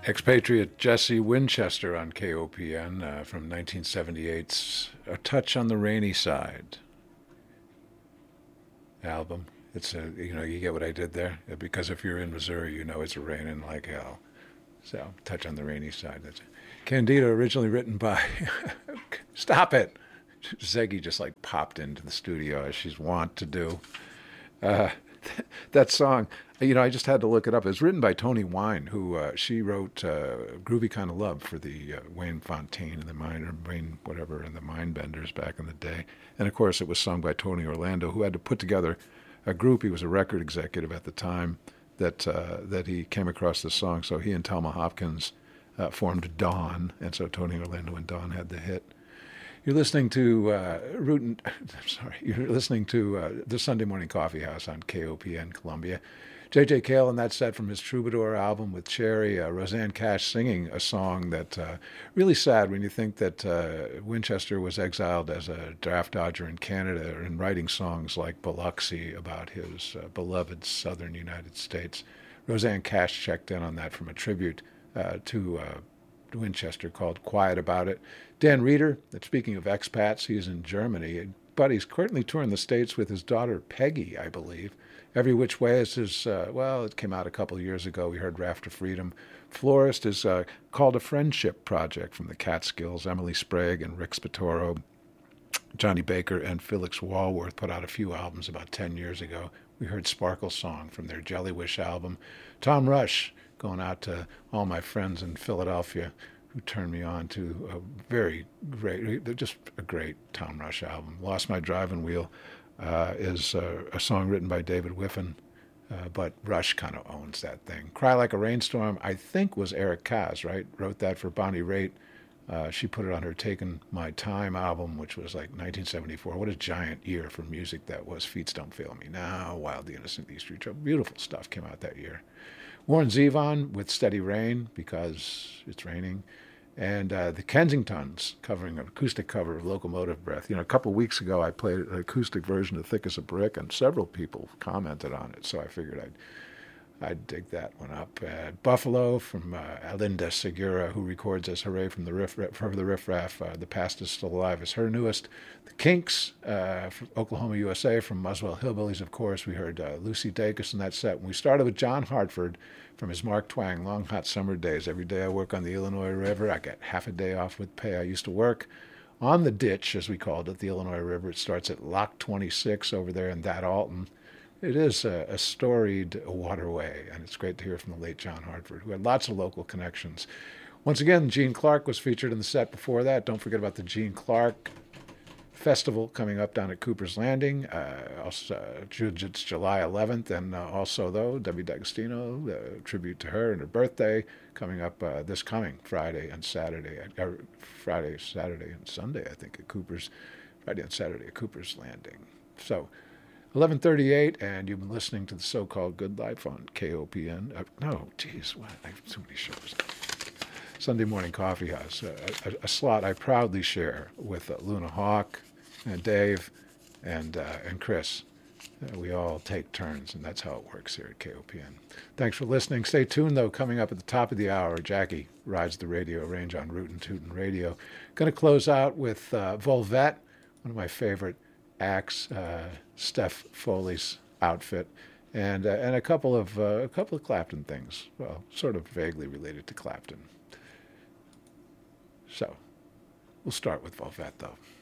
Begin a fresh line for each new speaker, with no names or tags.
Expatriate Jesse Winchester on KOPN from 1978's A Touch on the Rainy Side album. It's you get what I did there? Because if you're in Missouri, you know it's raining like hell. So, Touch on the Rainy Side. That's it. Candida, originally written by. Stop it! Zeggy just like popped into the studio as she's wont to do. Uh, that song, I just had to look it up. It was written by Tony Wine, who she wrote "Groovy Kind of Love" for the Wayne Fontaine and the Wayne whatever and the Mindbenders back in the day. And of course, it was sung by Tony Orlando, who had to put together a group. He was a record executive at the time that he came across this song. So he and Thelma Hopkins formed Dawn, and so Tony Orlando and Dawn had the hit. You're listening to You're listening to the Sunday Morning Coffee House on KOPN Columbia. J.J. Cale and that set from his Troubadour album with Cherry, Rosanne Cash singing a song that really sad when you think that Winchester was exiled as a draft dodger in Canada and writing songs like Biloxi about his beloved southern United States. Rosanne Cash checked in on that from a tribute to Winchester called Quiet About It. Dan Reeder, speaking of expats, he's in Germany, but he's currently touring the States with his daughter Peggy, I believe. Every Which Way is his, it came out a couple of years ago. We heard Raft of Freedom. Florist is called a Friendship Project from the Catskills. Emily Sprague and Rick Spatoro, Johnny Baker, and Felix Walworth put out a few albums about 10 years ago. We heard Sparkle Song from their Jelly Wish album. Tom Rush, going out to all my friends in Philadelphia who turned me on to a very great, just a great Tom Rush album. Lost My Driving Wheel is a song written by David Whiffen, but Rush kind of owns that thing. Cry Like a Rainstorm, I think, was Eric Kaz, right? Wrote that for Bonnie Raitt. She put it on her Taking My Time album, which was like 1974. What a giant year for music that was. Feet Don't Fail Me Now, Wild the Innocent, These Street Trouble. Beautiful stuff came out that year. Warren Zevon with Steady Rain, because it's raining. And the Kensingtons covering an acoustic cover of Locomotive Breath. A couple of weeks ago I played an acoustic version of Thick as a Brick, and several people commented on it, so I figured I'd dig that one up. Buffalo from Linda Segura, who records as Hooray from the Riff Raff. The Past Is Still Alive is her newest. The Kinks from Oklahoma, USA, from Muswell Hillbillies, of course. We heard Lucy Dacus in that set. And we started with John Hartford from his Mark Twain, Long Hot Summer Days. Every day I work on the Illinois River. I get half a day off with pay. I used to work on the ditch, as we called it, the Illinois River. It starts at Lock 26 over there in That Alton. It is a storied waterway, and it's great to hear from the late John Hartford, who had lots of local connections. Once again, Gene Clark was featured in the set before that. Don't forget about the Gene Clark Festival coming up down at Cooper's Landing. It's July 11th, and also, though, Debbie D'Agostino, tribute to her and her birthday, coming up this coming Friday and Saturday, Saturday, and Sunday, I think, Friday and Saturday at Cooper's Landing. So, 11:38, and you've been listening to the so-called Good Life on KOPN. I have too many shows. Sunday Morning Coffee House, a slot I proudly share with Luna Hawk and Dave and Chris. We all take turns, and that's how it works here at KOPN. Thanks for listening. Stay tuned, though. Coming up at the top of the hour, Jackie rides the radio range on Rootin' Tootin' Radio. Going to close out with Volvette, one of my favorite acts, Steph Foley's outfit, and a couple of Clapton things. Well, sort of vaguely related to Clapton. So, we'll start with Volvette, though.